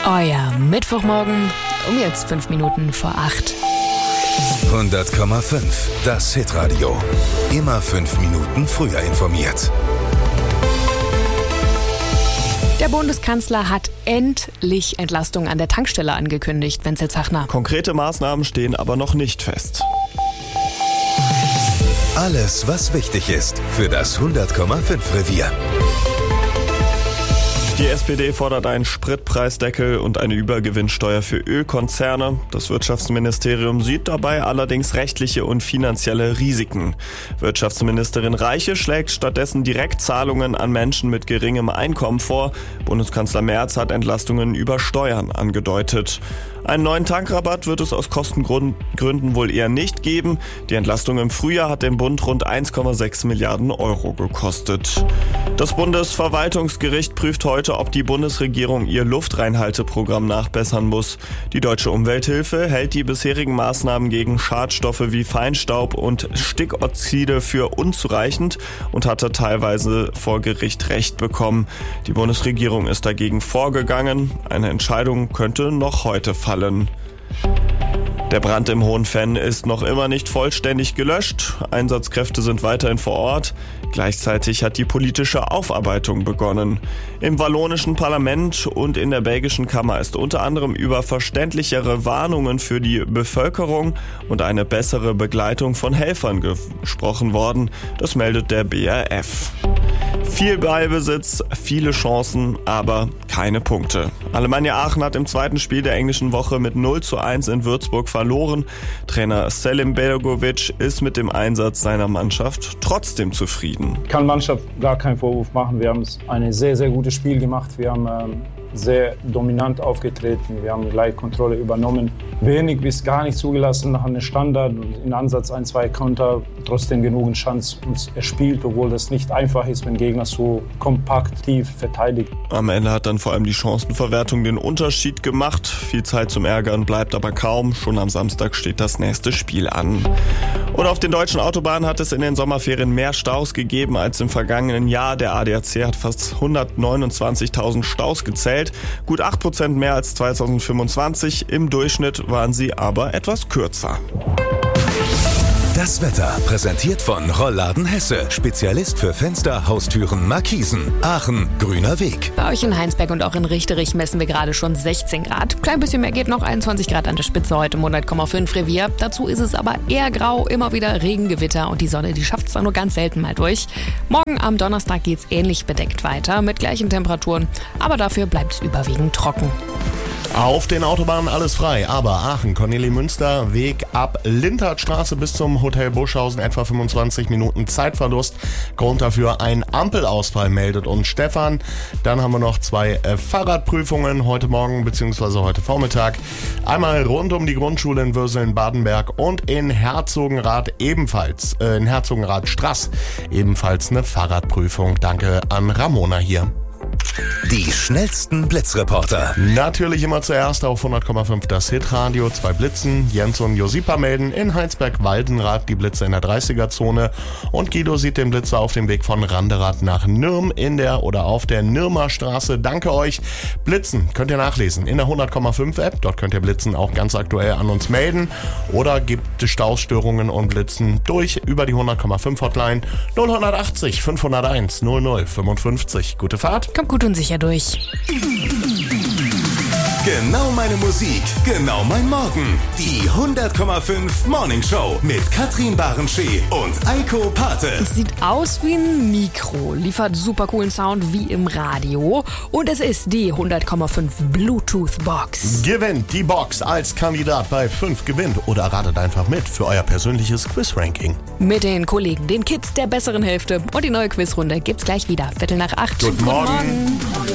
Euer Mittwochmorgen um jetzt 5 Minuten vor 8. 100,5. Das Hitradio. Immer 5 Minuten früher informiert. Der Bundeskanzler hat endlich Entlastung an der Tankstelle angekündigt, Wenzel Zachner. Konkrete Maßnahmen stehen aber noch nicht fest. Alles, was wichtig ist für das 100,5 Revier. Die SPD fordert einen Spritpreisdeckel und eine Übergewinnsteuer für Ölkonzerne. Das Wirtschaftsministerium sieht dabei allerdings rechtliche und finanzielle Risiken. Wirtschaftsministerin Reiche schlägt stattdessen Direktzahlungen an Menschen mit geringem Einkommen vor. Bundeskanzler Merz hat Entlastungen über Steuern angedeutet. Einen neuen Tankrabatt wird es aus Kostengründen wohl eher nicht geben. Die Entlastung im Frühjahr hat dem Bund rund 1,6 Milliarden Euro gekostet. Das Bundesverwaltungsgericht prüft heute, ob die Bundesregierung ihr Luftreinhalteprogramm nachbessern muss. Die Deutsche Umwelthilfe hält die bisherigen Maßnahmen gegen Schadstoffe wie Feinstaub und Stickoxide für unzureichend und hatte teilweise vor Gericht Recht bekommen. Die Bundesregierung ist dagegen vorgegangen. Eine Entscheidung könnte noch heute fallen. Der Brand im Hohenfenn ist noch immer nicht vollständig gelöscht. Einsatzkräfte sind weiterhin vor Ort. Gleichzeitig hat die politische Aufarbeitung begonnen. Im wallonischen Parlament und in der belgischen Kammer ist unter anderem über verständlichere Warnungen für die Bevölkerung und eine bessere Begleitung von Helfern gesprochen worden. Das meldet der BRF. Viel Ballbesitz, viele Chancen, aber keine Punkte. Alemannia Aachen hat im zweiten Spiel der englischen Woche mit 0:1 in Würzburg verloren. Trainer Selim Begovic ist mit dem Einsatz seiner Mannschaft trotzdem zufrieden. Kann Mannschaft gar keinen Vorwurf machen. Wir haben ein sehr, sehr gutes Spiel gemacht. Wir haben sehr dominant aufgetreten. Wir haben gleich Kontrolle übernommen. Wenig bis gar nicht zugelassen nach einem Standard. In Ansatz 1-2 Konter. Trotzdem genug Chance uns erspielt, obwohl das nicht einfach ist, wenn Gegner so kompakt tief verteidigt. Am Ende hat dann vor allem die Chancenverwertung den Unterschied gemacht. Viel Zeit zum Ärgern bleibt aber kaum. Schon am Samstag steht das nächste Spiel an. Und auf den deutschen Autobahnen hat es in den Sommerferien mehr Staus gegeben als im vergangenen Jahr. Der ADAC hat fast 129.000 Staus gezählt. Gut 8% mehr als 2025. Im Durchschnitt waren sie aber etwas kürzer. Das Wetter präsentiert von Rollladen Hesse. Spezialist für Fenster, Haustüren, Markisen. Aachen, grüner Weg. Bei euch in Heinsberg und auch in Richterich messen wir gerade schon 16 Grad. Klein bisschen mehr geht noch, 21 Grad an der Spitze heute im 100,5 Revier. Dazu ist es aber eher grau, immer wieder Regengewitter und die Sonne, die schafft es dann nur ganz selten mal durch. Morgen am Donnerstag geht's ähnlich bedeckt weiter mit gleichen Temperaturen, aber dafür bleibt es überwiegend trocken. Auf den Autobahnen alles frei, aber Aachen, Cornelie-Münster, Weg ab Lintertstraße bis zum Hotel Buschhausen, etwa 25 Minuten Zeitverlust. Grund dafür ein Ampelausfall, meldet uns Stefan. Dann haben wir noch 2 Fahrradprüfungen heute Morgen bzw. heute Vormittag. Einmal rund um die Grundschule in Würseln-Badenberg und in Herzogenrath ebenfalls, in Herzogenrath-Straß ebenfalls eine Fahrradprüfung. Danke an Ramona hier. Die schnellsten Blitzreporter. Natürlich immer zuerst auf 100,5 das Hitradio. 2 Blitzen. Jens und Josipa melden in Heinsberg-Waldenrath die Blitze in der 30er-Zone. Und Guido sieht den Blitzer auf dem Weg von Randerath nach Nürm in der oder auf der Nürmer Straße. Danke euch. Blitzen könnt ihr nachlesen in der 100,5 App. Dort könnt ihr Blitzen auch ganz aktuell an uns melden. Oder gibt Staustörungen und Blitzen durch über die 100,5 Hotline 0180 501 0055. Gute Fahrt. Kommt gut und sicher durch. Genau meine Musik, genau mein Morgen. Die 100,5 Morning Show mit Katrin Barenschee und Eiko Pate. Es sieht aus wie ein Mikro, liefert super coolen Sound wie im Radio. Und es ist die 100,5 Bluetooth-Box. Gewinnt die Box als Kandidat bei 5 gewinnt oder ratet einfach mit für euer persönliches Quiz-Ranking. Mit den Kollegen, den Kids der besseren Hälfte. Und die neue Quizrunde gibt's gleich wieder. 7:45. Guten Morgen.